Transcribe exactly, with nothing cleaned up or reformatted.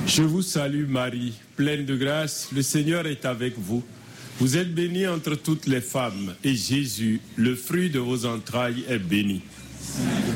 Je vous salue Marie, pleine de grâce, le Seigneur est avec vous. Vous êtes bénie entre toutes les femmes, et Jésus, le fruit de vos entrailles, est béni.